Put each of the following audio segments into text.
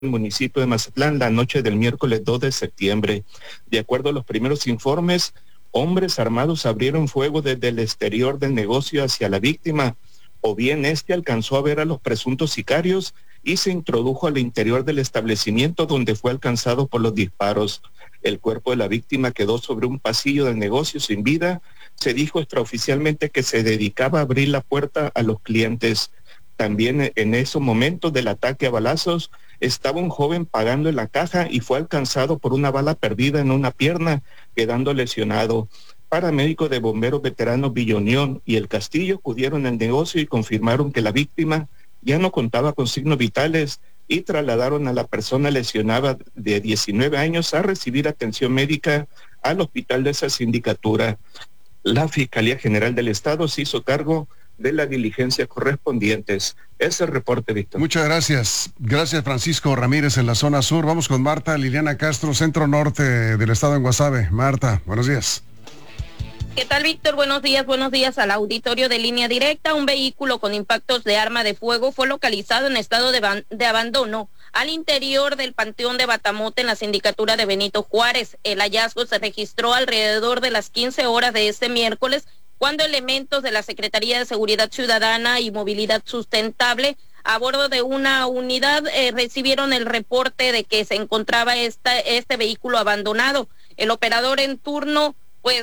municipio de Mazatlán la noche del miércoles 2 de septiembre. De acuerdo a los primeros informes, hombres armados abrieron fuego desde el exterior del negocio hacia la víctima, o bien este alcanzó a ver a los presuntos sicarios y se introdujo al interior del establecimiento, donde fue alcanzado por los disparos. El cuerpo de la víctima quedó sobre un pasillo del negocio sin vida. Se dijo extraoficialmente que se dedicaba a abrir la puerta a los clientes. También en esos momentos del ataque a balazos estaba un joven pagando en la caja y fue alcanzado por una bala perdida en una pierna, quedando lesionado. Paramédicos de bomberos veteranos Villonión y El Castillo acudieron al negocio y confirmaron que la víctima ya no contaba con signos vitales y trasladaron a la persona lesionada de 19 años a recibir atención médica al hospital de esa sindicatura. La Fiscalía General del Estado se hizo cargo de las diligencias correspondientes. Ese es el reporte, Víctor. Muchas gracias. Gracias, Francisco Ramírez, en la zona sur. Vamos con Marta Liliana Castro, centro norte del estado en Guasave. Marta, buenos días. ¿Qué tal, Víctor? Buenos días al auditorio de Línea Directa. Un vehículo con impactos de arma de fuego fue localizado en estado de abandono al interior del Panteón de Batamote en la sindicatura de Benito Juárez. El hallazgo se registró alrededor de las 15 horas de este miércoles, cuando elementos de la Secretaría de Seguridad Ciudadana y Movilidad Sustentable a bordo de una unidad recibieron el reporte de que se encontraba este vehículo abandonado. El operador en turno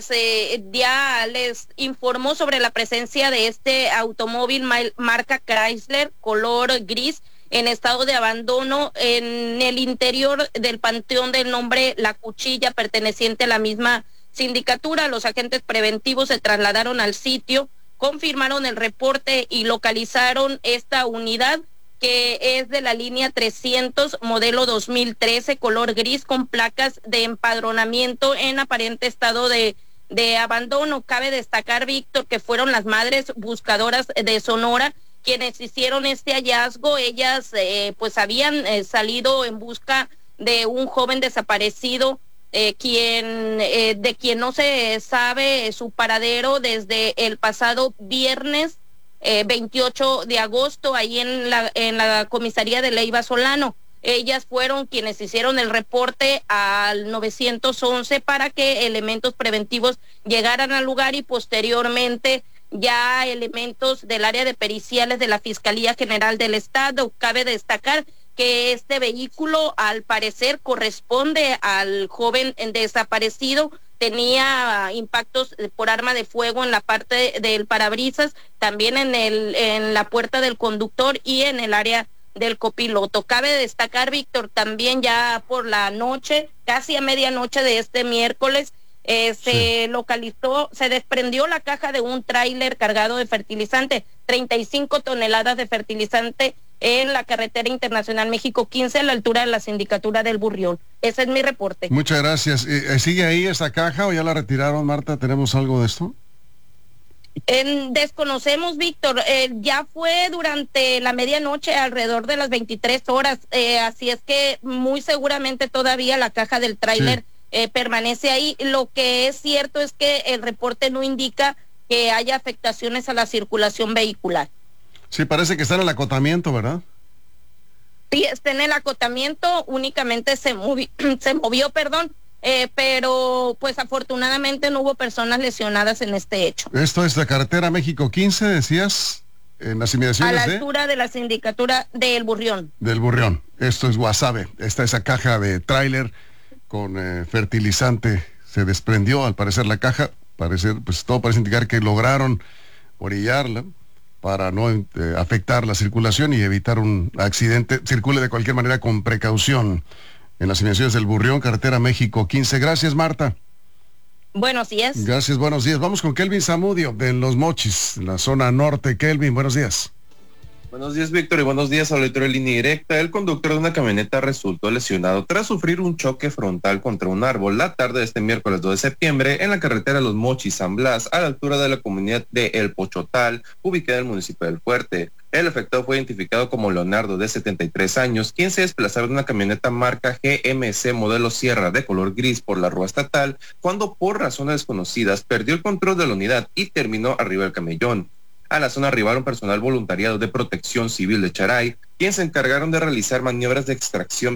ya les informó sobre la presencia de este automóvil marca Chrysler, color gris, en estado de abandono en el interior del panteón del nombre La Cuchilla, perteneciente a la misma sindicatura. Los agentes preventivos se trasladaron al sitio, confirmaron el reporte y localizaron esta unidad, que es de la línea 300, modelo 2013, color gris, con placas de empadronamiento en aparente estado de abandono. Cabe destacar, Víctor, que fueron las madres buscadoras de Sonora quienes hicieron este hallazgo. Ellas habían salido en busca de un joven desaparecido, de quien no se sabe su paradero desde el pasado viernes 28 de agosto, ahí en la comisaría de Leiva Solano. Ellas fueron quienes hicieron el reporte al 911 para que elementos preventivos llegaran al lugar y posteriormente ya elementos del área de periciales de la Fiscalía General del Estado. Cabe destacar que este vehículo al parecer corresponde al joven desaparecido. Tenía impactos por arma de fuego en la parte del parabrisas, también en la puerta del conductor y en el área del copiloto. Cabe destacar, Víctor, también ya por la noche, casi a medianoche de este miércoles, se desprendió la caja de un tráiler cargado de fertilizante, 35 toneladas de fertilizante en la carretera internacional México 15 a la altura de la sindicatura del Burrión. Ese es mi reporte. Muchas gracias. ¿Sigue ahí esa caja o ya la retiraron, Marta? ¿Tenemos algo de esto? Desconocemos, Víctor. Ya fue durante la medianoche, alrededor de las 23 horas. Así es que muy seguramente todavía la caja del tráiler permanece ahí. Lo que es cierto es que el reporte no indica que haya afectaciones a la circulación vehicular. Sí, parece que está en el acotamiento, ¿verdad? Sí, está en el acotamiento, únicamente se movió, pero pues afortunadamente no hubo personas lesionadas en este hecho. Esto es la carretera México 15, decías, en las inmediaciones a la altura de la sindicatura del Burrión. Del Burrión. Esto es Guasave. Está esa caja de tráiler con fertilizante. Se desprendió, al parecer, la caja. Todo parece indicar que lograron orillarla para no afectar la circulación y evitar un accidente. Circule de cualquier manera con precaución en las inmediaciones del Burrión, carretera México 15. Gracias, Marta. Buenos días. Gracias, buenos días. Vamos con Kelvin Zamudio de Los Mochis, la zona norte. Kelvin, buenos días. Buenos días, Víctor, y buenos días al auditorio de Línea Directa. El conductor de una camioneta resultó lesionado tras sufrir un choque frontal contra un árbol la tarde de este miércoles 2 de septiembre en la carretera Los Mochis San Blas, a la altura de la comunidad de El Pochotal, ubicada en el municipio del Fuerte. El afectado fue identificado como Leonardo, de 73 años, quien se desplazaba en una camioneta marca GMC modelo Sierra de color gris por la rúa estatal, cuando por razones desconocidas perdió el control de la unidad y terminó arriba del camellón. A la zona arribaron personal voluntariado de Protección Civil de Charay, quienes se encargaron de realizar maniobras de extracción